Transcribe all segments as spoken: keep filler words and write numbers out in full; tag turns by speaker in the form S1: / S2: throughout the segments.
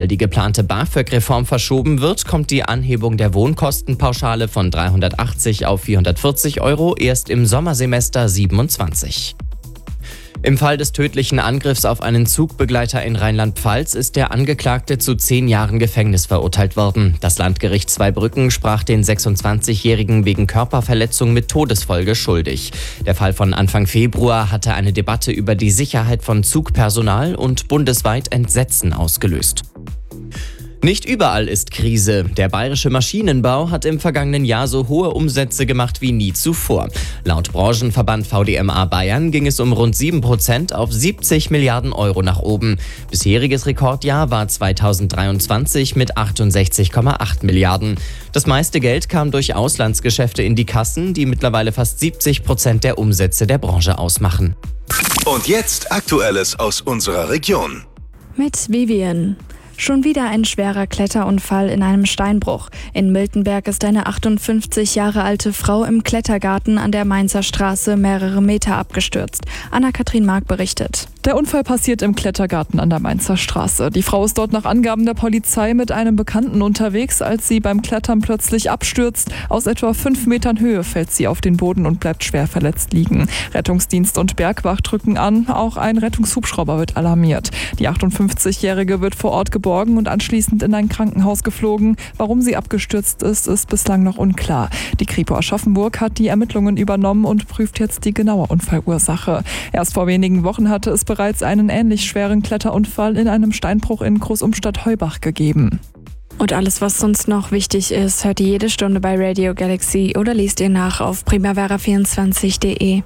S1: die geplante BAföG-Reform verschoben wird, kommt die Anhebung der Wohnkostenpauschale von dreihundertachtzig auf vierhundertvierzig Euro erst im Sommersemester siebenundzwanzig. Im Fall des tödlichen Angriffs auf einen Zugbegleiter in Rheinland-Pfalz ist der Angeklagte zu zehn Jahren Gefängnis verurteilt worden. Das Landgericht Zweibrücken sprach den sechsundzwanzigjährigen wegen Körperverletzung mit Todesfolge schuldig. Der Fall von Anfang Februar hatte eine Debatte über die Sicherheit von Zugpersonal und bundesweit Entsetzen ausgelöst. Nicht überall ist Krise. Der bayerische Maschinenbau hat im vergangenen Jahr so hohe Umsätze gemacht wie nie zuvor. Laut Branchenverband V D M A Bayern ging es um rund sieben Prozent auf siebzig Milliarden Euro nach oben. Bisheriges Rekordjahr war zweitausenddreiundzwanzig mit achtundsechzig Komma acht Milliarden. Das meiste Geld kam durch Auslandsgeschäfte in die Kassen, die mittlerweile fast siebzig Prozent der Umsätze der Branche ausmachen.
S2: Und jetzt Aktuelles aus unserer Region.
S3: Mit Vivian. Schon wieder ein schwerer Kletterunfall in einem Steinbruch. In Miltenberg ist eine achtundfünfzig Jahre alte Frau im Klettergarten an der Mainzer Straße mehrere Meter abgestürzt. Anna-Kathrin Mark berichtet.
S4: Der Unfall passiert im Klettergarten an der Mainzer Straße. Die Frau ist dort nach Angaben der Polizei mit einem Bekannten unterwegs, als sie beim Klettern plötzlich abstürzt. Aus etwa fünf Metern Höhe fällt sie auf den Boden und bleibt schwer verletzt liegen. Rettungsdienst und Bergwacht rücken an, auch ein Rettungshubschrauber wird alarmiert. Die achtundfünfzigjährige wird vor Ort geborgen und anschließend in ein Krankenhaus geflogen. Warum sie abgestürzt ist, ist bislang noch unklar. Die Kripo Aschaffenburg hat die Ermittlungen übernommen und prüft jetzt die genaue Unfallursache. Erst vor wenigen Wochen hatte es bereits einen ähnlich schweren Kletterunfall in einem Steinbruch in Großumstadt-Heubach gegeben.
S3: Und alles, was sonst noch wichtig ist, hört ihr jede Stunde bei Radio Galaxy oder liest ihr nach auf primavera vierundzwanzig punkt de.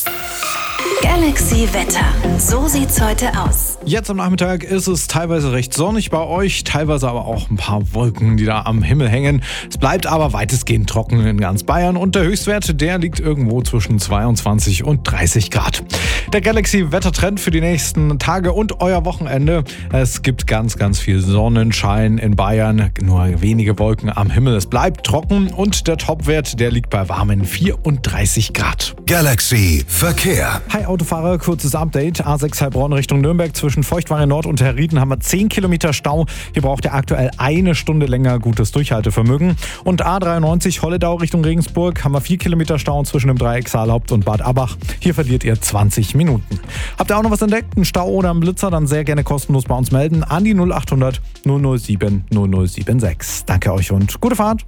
S5: Galaxy Wetter. So sieht's heute aus.
S6: Jetzt am Nachmittag ist es teilweise recht sonnig bei euch, teilweise aber auch ein paar Wolken, die da am Himmel hängen. Es bleibt aber weitestgehend trocken in ganz Bayern und der Höchstwert, der liegt irgendwo zwischen zweiundzwanzig und dreißig Grad. Der Galaxy-Wettertrend für die nächsten Tage und euer Wochenende. Es gibt ganz, ganz viel Sonnenschein in Bayern, nur wenige Wolken am Himmel. Es bleibt trocken und der Topwert, der liegt bei warmen vierunddreißig Grad.
S2: Galaxy Verkehr.
S6: Hi Autofahrer, kurzes Update. A sechs Heilbronn Richtung Nürnberg zwischen Feuchtwange Nord und Herrieden haben wir zehn Kilometer Stau. Hier braucht ihr aktuell eine Stunde länger gutes Durchhaltevermögen. Und A dreiundneunzig Holledau Richtung Regensburg haben wir vier Kilometer Stau zwischen dem Dreieck Saalhaupt und Bad Abbach. Hier verliert ihr zwanzig Minuten. Habt ihr auch noch was entdeckt, einen Stau oder einen Blitzer, dann sehr gerne kostenlos bei uns melden an die null achthundert null null sieben null null sieben sechs. Danke euch und gute Fahrt.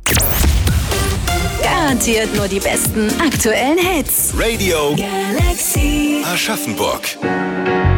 S5: Garantiert nur die besten aktuellen Hits.
S2: Radio
S5: Galaxy
S2: Aschaffenburg.